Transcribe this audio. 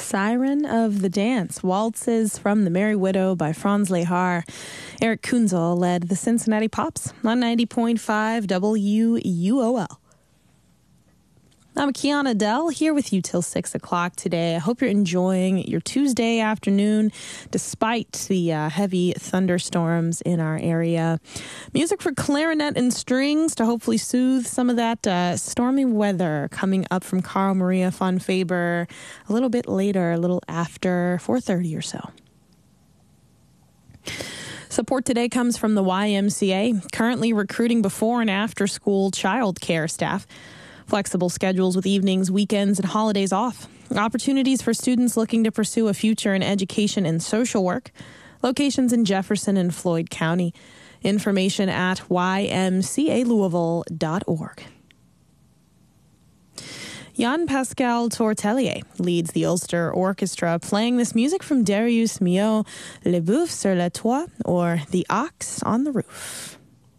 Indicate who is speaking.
Speaker 1: Siren of the Dance, Waltzes from the Merry Widow by Franz Lehar. Eric Kunzel led the Cincinnati Pops on 90.5 WUOL. I'm Kiana Dell here with you till 6 o'clock today. I hope you're enjoying your Tuesday afternoon despite the heavy thunderstorms in our area. Music for clarinet and strings to hopefully soothe some of that stormy weather coming up from Carl Maria von Faber a little bit later, a little after 4:30 or so. Support today comes from the YMCA, currently recruiting before and after school child care staff. Flexible schedules with evenings, weekends, and holidays off. Opportunities for students looking to pursue a future in education and social work. Locations in Jefferson and Floyd County. Information at ymcalouisville.org. Jan-Pascal Tortelier leads the Ulster Orchestra, playing this music from Darius Milhaud, Le Boeuf sur le toit, or The Ox on the Roof.